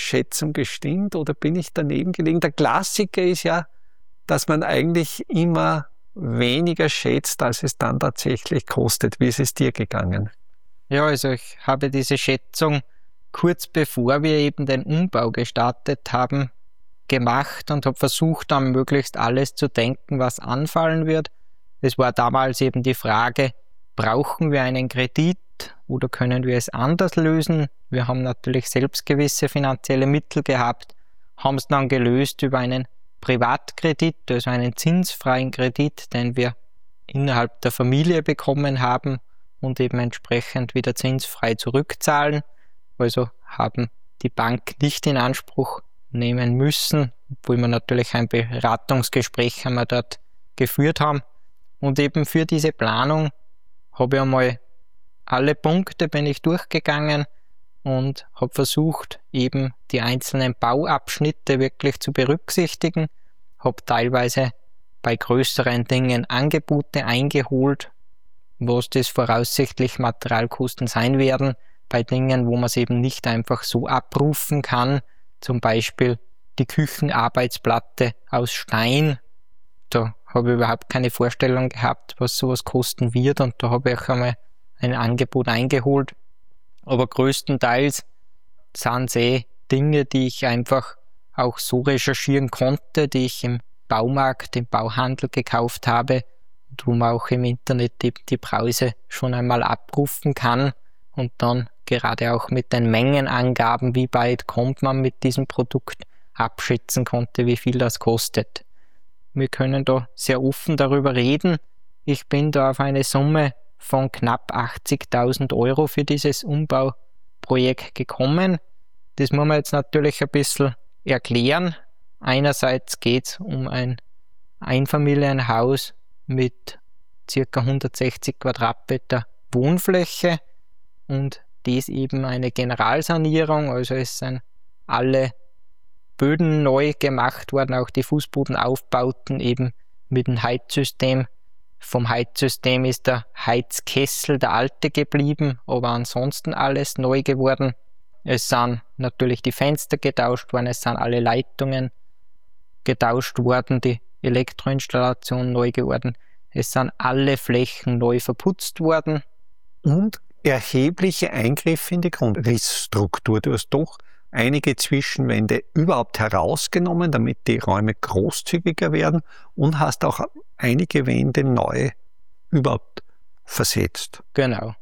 Schätzung gestimmt oder bin ich daneben gelegen? Der Klassiker ist ja, dass man eigentlich immer weniger schätzt, als es dann tatsächlich kostet. Wie ist es dir gegangen? Ja, also ich habe diese Schätzung kurz bevor wir eben den Umbau gestartet haben, gemacht und habe versucht, dann möglichst alles zu denken, was anfallen wird. Es war damals eben die Frage, brauchen wir einen Kredit oder können wir es anders lösen? Wir haben natürlich selbst gewisse finanzielle Mittel gehabt, haben es dann gelöst über einen Privatkredit, also einen zinsfreien Kredit, den wir innerhalb der Familie bekommen haben und eben entsprechend wieder zinsfrei zurückzahlen. Also haben die Bank nicht in Anspruch nehmen müssen, obwohl wir natürlich ein Beratungsgespräch haben wir dort geführt haben. Und eben für diese Planung habe ich einmal alle Punkte bin ich durchgegangen und habe versucht, eben die einzelnen Bauabschnitte wirklich zu berücksichtigen, habe teilweise bei größeren Dingen Angebote eingeholt, was das voraussichtlich Materialkosten sein werden, bei Dingen, wo man es eben nicht einfach so abrufen kann, zum Beispiel die Küchenarbeitsplatte aus Stein. Da habe ich überhaupt keine Vorstellung gehabt, was sowas kosten wird und da habe ich auch einmal ein Angebot eingeholt. Aber größtenteils sind es Dinge, die ich einfach auch so recherchieren konnte, die ich im Baumarkt, im Bauhandel gekauft habe und wo man auch im Internet die Preise schon einmal abrufen kann und dann gerade auch mit den Mengenangaben, wie weit kommt man mit diesem Produkt, abschätzen konnte, wie viel das kostet. Wir können da sehr offen darüber reden. Ich bin da auf eine Summe von knapp 80.000 € für dieses Umbauprojekt gekommen. Das muss man jetzt natürlich ein bisschen erklären. Einerseits geht es um ein Einfamilienhaus mit ca. 160 Quadratmeter Wohnfläche und dies eben eine Generalsanierung, also es sind alle Böden neu gemacht worden, auch die Fußbodenaufbauten eben mit dem Heizsystem. Vom Heizsystem ist der Heizkessel der alte geblieben, aber ansonsten alles neu geworden. Es sind natürlich die Fenster getauscht worden, es sind alle Leitungen getauscht worden, die Elektroinstallation neu geworden. Es sind alle Flächen neu verputzt worden. Und erhebliche Eingriffe in die Grundrissstruktur. Du hast doch einige Zwischenwände überhaupt herausgenommen, damit die Räume großzügiger werden und hast auch einige Wände neu überhaupt versetzt. Genau.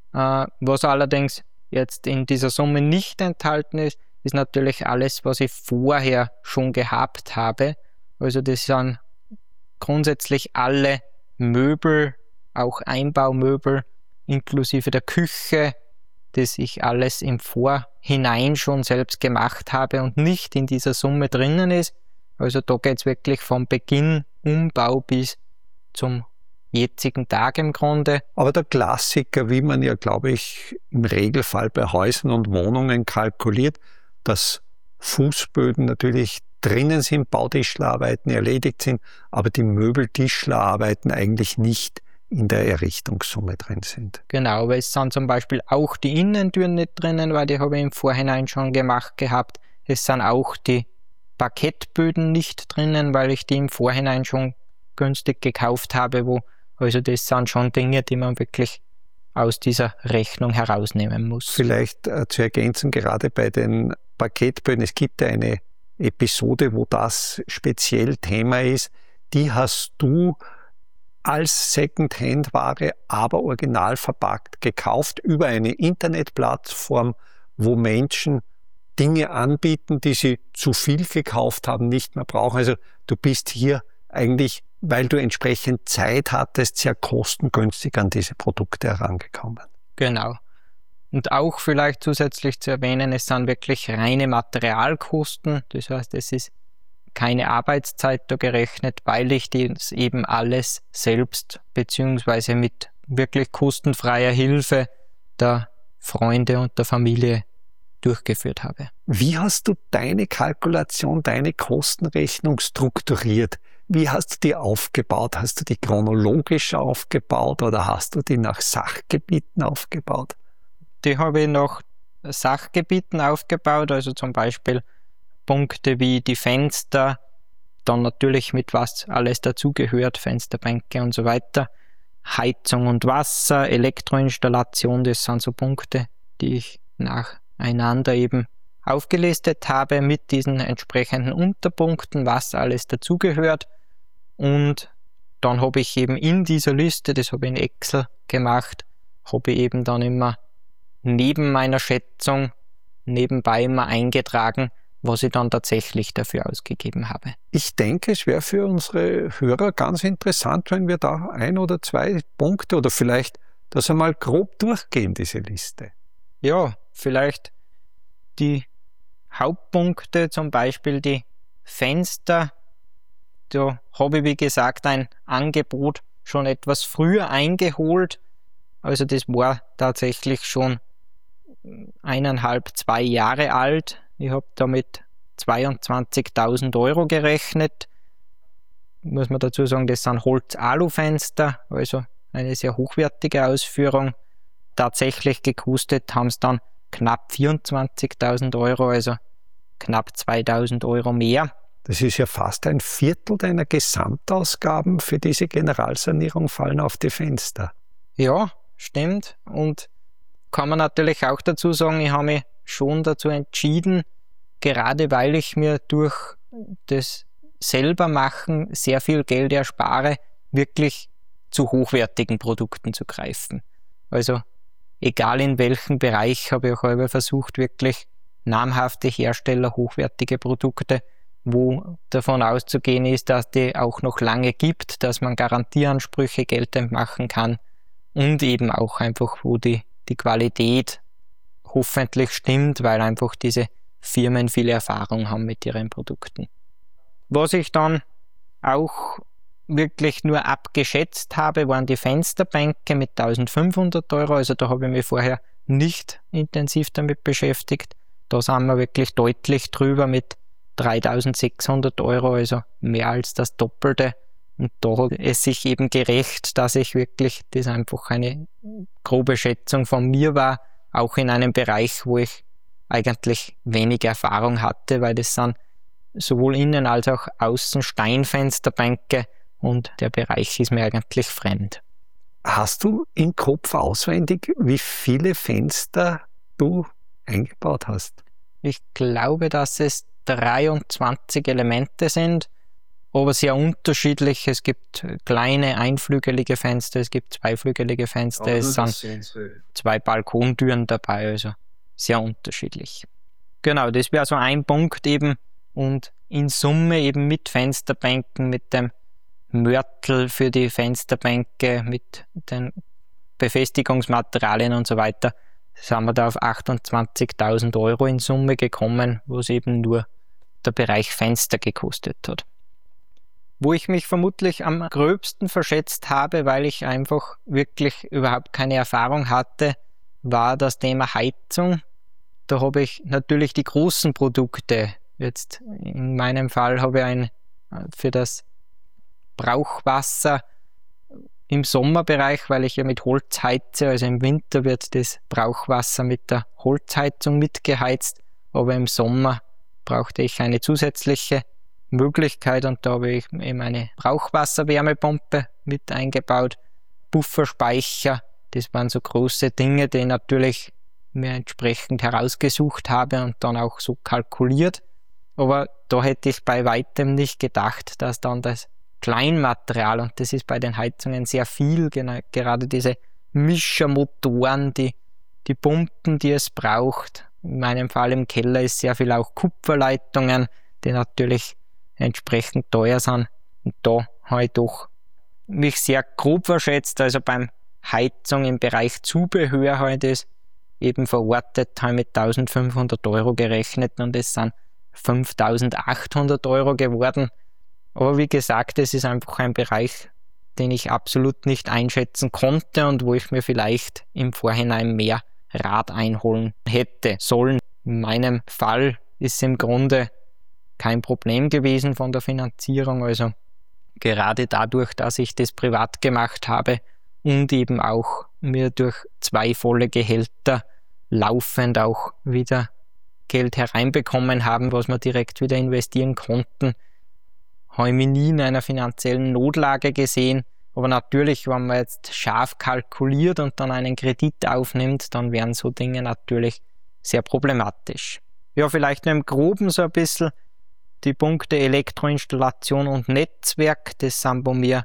Was allerdings jetzt in dieser Summe nicht enthalten ist, ist natürlich alles, was ich vorher schon gehabt habe. Also das sind grundsätzlich alle Möbel, auch Einbaumöbel, inklusive der Küche, das ich alles im Vorhinein schon selbst gemacht habe und nicht in dieser Summe drinnen ist. Also da geht es wirklich vom Beginn Umbau bis zum jetzigen Tag im Grunde. Aber der Klassiker, wie man ja, glaube ich, im Regelfall bei Häusern und Wohnungen kalkuliert, dass Fußböden natürlich drinnen sind, Bautischlerarbeiten erledigt sind, aber die Möbeltischlerarbeiten eigentlich nicht in der Errichtungssumme drin sind. Genau, weil es sind zum Beispiel auch die Innentüren nicht drinnen, weil die habe ich im Vorhinein schon gemacht gehabt. Es sind auch die Parkettböden nicht drinnen, weil ich die im Vorhinein schon günstig gekauft habe. Also das sind schon Dinge, die man wirklich aus dieser Rechnung herausnehmen muss. Vielleicht zu ergänzen, gerade bei den Parkettböden, es gibt ja eine Episode, wo das speziell Thema ist, die hast du als Second-Hand-Ware, aber original verpackt, gekauft über eine Internetplattform, wo Menschen Dinge anbieten, die sie zu viel gekauft haben, nicht mehr brauchen. Also du bist hier eigentlich, weil du entsprechend Zeit hattest, sehr kostengünstig an diese Produkte herangekommen. Genau. Und auch vielleicht zusätzlich zu erwähnen, es sind wirklich reine Materialkosten. Das heißt, es ist keine Arbeitszeit da gerechnet, weil ich das eben alles selbst beziehungsweise mit wirklich kostenfreier Hilfe der Freunde und der Familie durchgeführt habe. Wie hast du deine Kalkulation, deine Kostenrechnung strukturiert? Wie hast du die aufgebaut? Hast du die chronologisch aufgebaut oder hast du die nach Sachgebieten aufgebaut? Die habe ich nach Sachgebieten aufgebaut, also zum Beispiel Punkte wie die Fenster, dann natürlich mit was alles dazugehört, Fensterbänke und so weiter, Heizung und Wasser, Elektroinstallation, das sind so Punkte, die ich nacheinander eben aufgelistet habe mit diesen entsprechenden Unterpunkten, was alles dazugehört. Und dann habe ich eben in dieser Liste, das habe ich in Excel gemacht, habe ich eben dann immer neben meiner Schätzung nebenbei immer eingetragen, was ich dann tatsächlich dafür ausgegeben habe. Ich denke, es wäre für unsere Hörer ganz interessant, wenn wir da 1 oder 2 Punkte oder vielleicht das einmal grob durchgehen, diese Liste. Ja, vielleicht die Hauptpunkte, zum Beispiel die Fenster. Da habe ich, wie gesagt, ein Angebot schon etwas früher eingeholt. Also das war tatsächlich schon 1,5, 2 Jahre alt. Ich habe damit 22.000 Euro gerechnet. Muss man dazu sagen, das sind Holz-Alu-Fenster, also eine sehr hochwertige Ausführung. Tatsächlich gekostet haben es dann knapp 24.000 Euro, also knapp 2.000 Euro mehr. Das ist ja fast ein Viertel deiner Gesamtausgaben für diese Generalsanierung fallen auf die Fenster. Ja, stimmt. Und kann man natürlich auch dazu sagen, ich habe mich schon dazu entschieden, gerade weil ich mir durch das Selbermachen sehr viel Geld erspare, wirklich zu hochwertigen Produkten zu greifen. Also egal in welchem Bereich habe ich auch immer versucht, wirklich namhafte Hersteller, hochwertige Produkte, wo davon auszugehen ist, dass die auch noch lange gibt, dass man Garantieansprüche geltend machen kann und eben auch einfach, wo die Qualität hoffentlich stimmt, weil einfach diese Firmen viel Erfahrung haben mit ihren Produkten. Was ich dann auch wirklich nur abgeschätzt habe, waren die Fensterbänke mit 1.500 Euro. Also da habe ich mich vorher nicht intensiv damit beschäftigt. Da sind wir wirklich deutlich drüber mit 3.600 Euro, also mehr als das Doppelte. Und da hat es sich eben gerecht, dass ich wirklich, das einfach eine grobe Schätzung von mir war, auch in einem Bereich, wo ich eigentlich wenig Erfahrung hatte, weil das sind sowohl innen als auch außen Steinfensterbänke und der Bereich ist mir eigentlich fremd. Hast du im Kopf auswendig, wie viele Fenster du eingebaut hast? Ich glaube, dass es 23 Elemente sind, aber sehr unterschiedlich. Es gibt kleine einflügelige Fenster, es gibt zweiflügelige Fenster, es sind 2 Balkontüren dabei, also sehr unterschiedlich. Genau, das wäre so ein Punkt eben und in Summe eben mit Fensterbänken, mit dem Mörtel für die Fensterbänke, mit den Befestigungsmaterialien und so weiter, sind wir da auf 28.000 Euro in Summe gekommen, was eben nur der Bereich Fenster gekostet hat. Wo ich mich vermutlich am gröbsten verschätzt habe, weil ich einfach wirklich überhaupt keine Erfahrung hatte, war das Thema Heizung. Da habe ich natürlich die großen Produkte. Jetzt in meinem Fall habe ich für das Brauchwasser im Sommerbereich, weil ich ja mit Holz heize, also im Winter wird das Brauchwasser mit der Holzheizung mitgeheizt, aber im Sommer brauchte ich eine zusätzliche Möglichkeit und da habe ich eben eine Brauchwasserwärmepumpe mit eingebaut, Pufferspeicher, das waren so große Dinge, die ich natürlich mir entsprechend herausgesucht habe und dann auch so kalkuliert, aber da hätte ich bei weitem nicht gedacht, dass dann das Kleinmaterial, und das ist bei den Heizungen sehr viel, gerade diese Mischermotoren, die Pumpen, die es braucht. In meinem Fall im Keller ist sehr viel auch Kupferleitungen, die natürlich entsprechend teuer sind. Und da habe ich doch mich sehr grob verschätzt. Also beim Heizung im Bereich Zubehör habe ich das eben verortet, habe mit 1.500 Euro gerechnet und es sind 5.800 Euro geworden. Aber wie gesagt, es ist einfach ein Bereich, den ich absolut nicht einschätzen konnte und wo ich mir vielleicht im Vorhinein mehr Rat einholen hätte sollen. In meinem Fall ist es im Grunde kein Problem gewesen von der Finanzierung. Also gerade dadurch, dass ich das privat gemacht habe und eben auch mir durch 2 volle Gehälter laufend auch wieder Geld hereinbekommen haben, was wir direkt wieder investieren konnten. Habe ich mich nie in einer finanziellen Notlage gesehen. Aber natürlich, wenn man jetzt scharf kalkuliert und dann einen Kredit aufnimmt, dann wären so Dinge natürlich sehr problematisch. Ja, vielleicht nur im Groben so ein bisschen die Punkte Elektroinstallation und Netzwerk. Das sind bei mir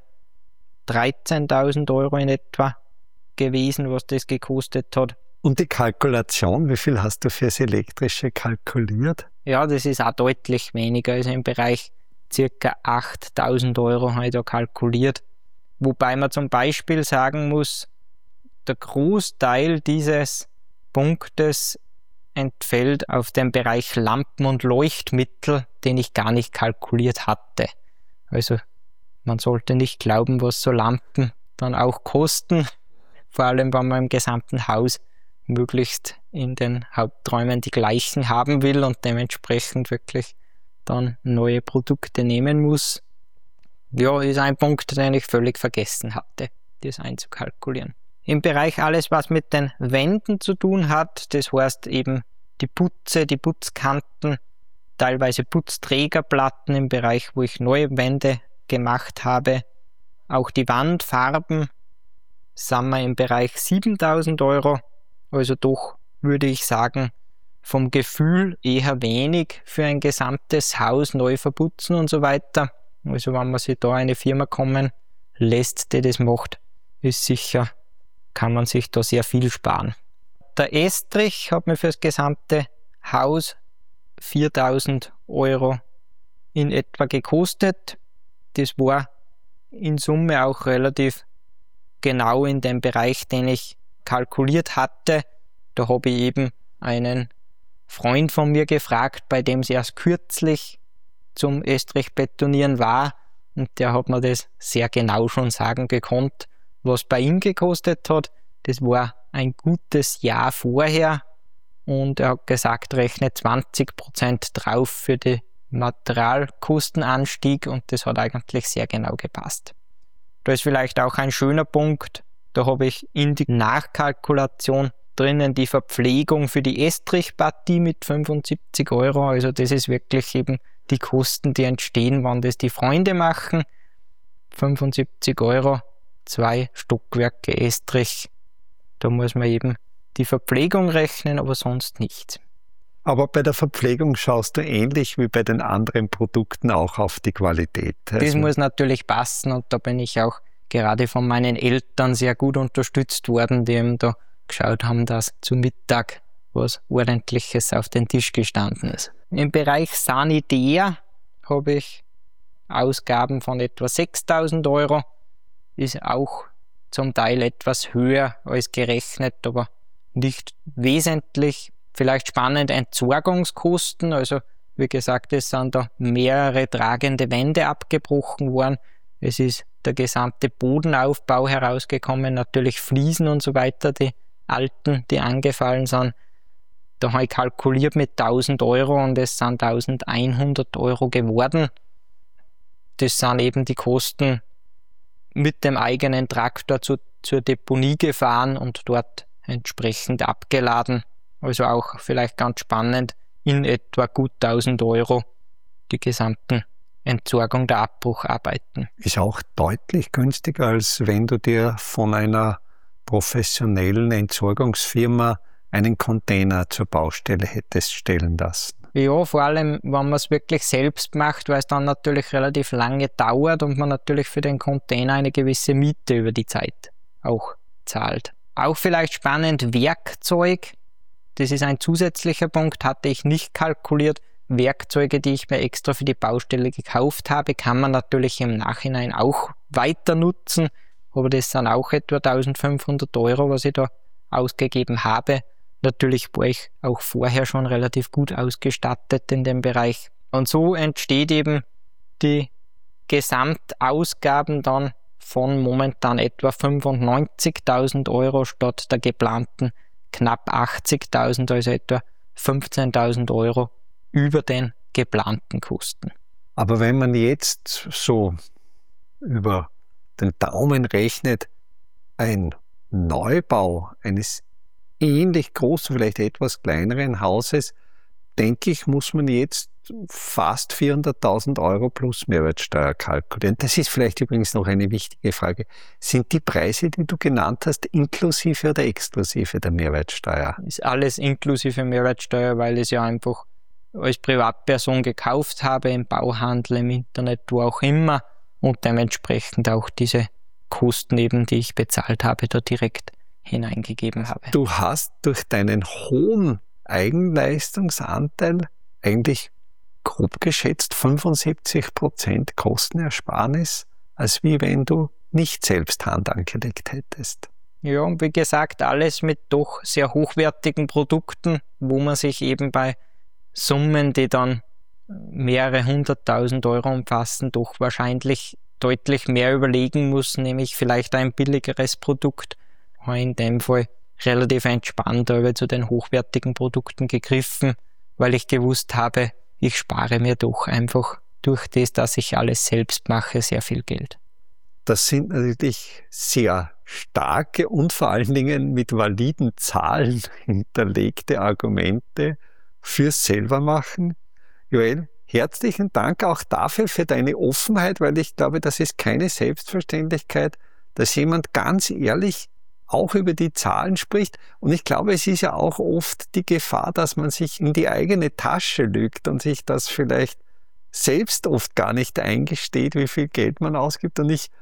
13.000 Euro in etwa gewesen, was das gekostet hat. Und die Kalkulation, wie viel hast du fürs Elektrische kalkuliert? Ja, das ist auch deutlich weniger. Also im Bereich ca. 8.000 Euro habe ich da kalkuliert. Wobei man zum Beispiel sagen muss, der Großteil dieses Punktes entfällt auf den Bereich Lampen und Leuchtmittel, den ich gar nicht kalkuliert hatte. Also man sollte nicht glauben, was so Lampen dann auch kosten, vor allem wenn man im gesamten Haus möglichst in den Haupträumen die gleichen haben will und dementsprechend wirklich dann neue Produkte nehmen muss. Ja, ist ein Punkt, den ich völlig vergessen hatte, das einzukalkulieren. Im Bereich alles, was mit den Wänden zu tun hat, das heißt eben die Putze, die Putzkanten, teilweise Putzträgerplatten im Bereich, wo ich neue Wände gemacht habe. Auch die Wandfarben sind wir im Bereich 7.000 Euro. Also doch, würde ich sagen, vom Gefühl eher wenig für ein gesamtes Haus neu verputzen und so weiter. Also wenn man sich da eine Firma kommen lässt, die das macht, ist sicher, kann man sich da sehr viel sparen. Der Estrich hat mir für das gesamte Haus 4.000 Euro in etwa gekostet. Das war in Summe auch relativ genau in dem Bereich, den ich kalkuliert hatte. Da habe ich eben einen Freund von mir gefragt, bei dem es erst kürzlich zum Estrichbetonieren war, und der hat mir das sehr genau schon sagen gekonnt, was bei ihm gekostet hat. Das war ein gutes Jahr vorher und er hat gesagt, rechne 20% drauf für den Materialkostenanstieg, und das hat eigentlich sehr genau gepasst. Da ist vielleicht auch ein schöner Punkt, da habe ich in die Nachkalkulation drinnen die Verpflegung für die Estrichpartie mit 75 Euro, also das ist wirklich eben die Kosten, die entstehen, wenn das die Freunde machen. 75 Euro, 2 Stockwerke Estrich. Da muss man eben die Verpflegung rechnen, aber sonst nichts. Aber bei der Verpflegung schaust du ähnlich wie bei den anderen Produkten auch auf die Qualität. Das muss natürlich passen, und da bin ich auch gerade von meinen Eltern sehr gut unterstützt worden, die eben da geschaut haben, dass zu Mittag was Ordentliches auf den Tisch gestanden ist. Im Bereich Sanitär habe ich Ausgaben von etwa 6.000 Euro. Ist auch zum Teil etwas höher als gerechnet, aber nicht wesentlich. Vielleicht spannend Entsorgungskosten. Also wie gesagt, es sind da mehrere tragende Wände abgebrochen worden. Es ist der gesamte Bodenaufbau herausgekommen, natürlich Fliesen und so weiter, die alten, die angefallen sind. Da habe ich kalkuliert mit 1.000 Euro und es sind 1.100 Euro geworden. Das sind eben die Kosten mit dem eigenen Traktor zur Deponie gefahren und dort entsprechend abgeladen. Also auch vielleicht ganz spannend, in etwa gut 1.000 Euro die gesamten Entsorgung der Abbrucharbeiten. Ist auch deutlich günstiger, als wenn du dir von einer professionellen Entsorgungsfirma einen Container zur Baustelle hättest stellen lassen. Ja, vor allem, wenn man es wirklich selbst macht, weil es dann natürlich relativ lange dauert und man natürlich für den Container eine gewisse Miete über die Zeit auch zahlt. Auch vielleicht spannend, Werkzeug. Das ist ein zusätzlicher Punkt, hatte ich nicht kalkuliert. Werkzeuge, die ich mir extra für die Baustelle gekauft habe, kann man natürlich im Nachhinein auch weiter nutzen, aber das sind auch etwa 1.500 Euro, was ich da ausgegeben habe. Natürlich war ich auch vorher schon relativ gut ausgestattet in dem Bereich. Und so entsteht eben die Gesamtausgaben dann von momentan etwa 95.000 Euro statt der geplanten knapp 80.000, also etwa 15.000 Euro über den geplanten Kosten. Aber wenn man jetzt so über den Daumen rechnet, ein Neubau eines ähnlich großen, vielleicht etwas kleineren Hauses, denke ich, muss man jetzt fast 400.000 Euro plus Mehrwertsteuer kalkulieren. Das ist vielleicht übrigens noch eine wichtige Frage. Sind die Preise, die du genannt hast, inklusive oder exklusive der Mehrwertsteuer? Ist alles inklusive Mehrwertsteuer, weil ich es ja einfach als Privatperson gekauft habe, im Bauhandel, im Internet, wo auch immer, und dementsprechend auch diese Kosten eben, die ich bezahlt habe, da direkt hineingegeben habe. Du hast durch deinen hohen Eigenleistungsanteil eigentlich grob geschätzt 75% Kostenersparnis, als wie wenn du nicht selbst Hand angelegt hättest. Ja, und wie gesagt, alles mit doch sehr hochwertigen Produkten, wo man sich eben bei Summen, die dann mehrere 100.000 Euro umfassen, doch wahrscheinlich deutlich mehr überlegen muss, nämlich vielleicht ein billigeres Produkt. In dem Fall relativ entspannt, aber zu den hochwertigen Produkten gegriffen, weil ich gewusst habe, ich spare mir doch einfach durch das, dass ich alles selbst mache, sehr viel Geld. Das sind natürlich sehr starke und vor allen Dingen mit validen Zahlen hinterlegte Argumente fürs Selbermachen. Joel, herzlichen Dank auch dafür, für deine Offenheit, weil ich glaube, das ist keine Selbstverständlichkeit, dass jemand ganz ehrlich auch über die Zahlen spricht. Und ich glaube, es ist ja auch oft die Gefahr, dass man sich in die eigene Tasche lügt und sich das vielleicht selbst oft gar nicht eingesteht, wie viel Geld man ausgibt. Und ich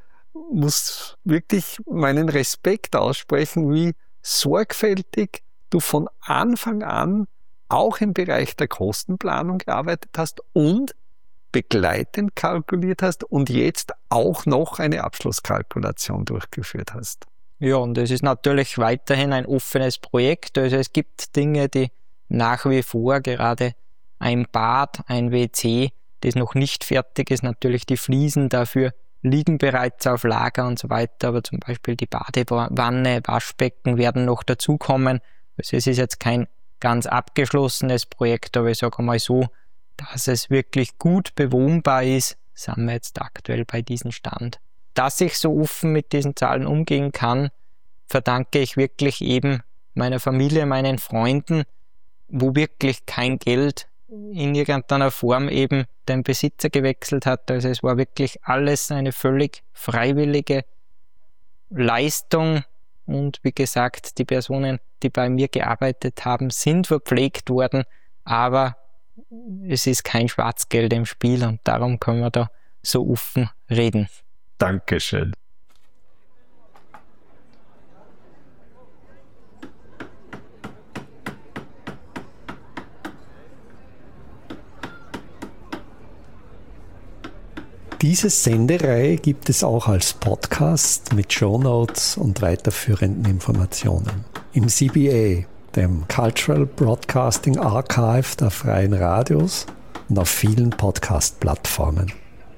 muss wirklich meinen Respekt aussprechen, wie sorgfältig du von Anfang an auch im Bereich der Kostenplanung gearbeitet hast und begleitend kalkuliert hast und jetzt auch noch eine Abschlusskalkulation durchgeführt hast. Ja, und es ist natürlich weiterhin ein offenes Projekt. Also es gibt Dinge, die nach wie vor, gerade ein Bad, ein WC, das noch nicht fertig ist, natürlich die Fliesen dafür liegen bereits auf Lager und so weiter, aber zum Beispiel die Badewanne, Waschbecken werden noch dazukommen. Also es ist jetzt kein ganz abgeschlossenes Projekt, aber ich sage mal so, dass es wirklich gut bewohnbar ist, sind wir jetzt aktuell bei diesem Stand. Dass ich so offen mit diesen Zahlen umgehen kann, verdanke ich wirklich eben meiner Familie, meinen Freunden, wo wirklich kein Geld in irgendeiner Form eben den Besitzer gewechselt hat. Also es war wirklich alles eine völlig freiwillige Leistung und wie gesagt, die Personen, die bei mir gearbeitet haben, sind verpflegt worden, aber es ist kein Schwarzgeld im Spiel und darum können wir da so offen reden. Dankeschön. Diese Sendereihe gibt es auch als Podcast mit Shownotes und weiterführenden Informationen. Im CBA, dem Cultural Broadcasting Archive der Freien Radios und auf vielen Podcast-Plattformen.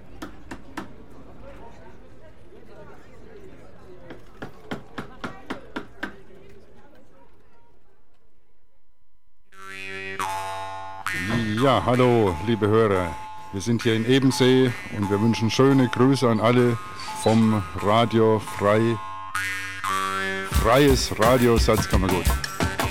Ja, hallo, liebe Hörer. Wir sind hier in Ebensee und wir wünschen schöne Grüße an alle vom Radio Frei. Freies Radio Salzkammergut.